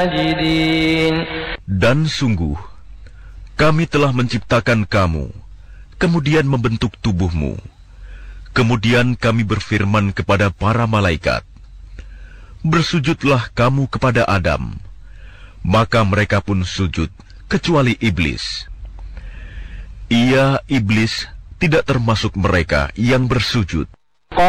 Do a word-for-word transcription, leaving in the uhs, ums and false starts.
Dan sungguh, kami telah menciptakan kamu, kemudian membentuk tubuhmu. Kemudian kami berfirman kepada para malaikat, bersujudlah kamu kepada Adam. Maka mereka pun sujud, kecuali iblis. Ia, iblis, tidak termasuk mereka yang bersujud.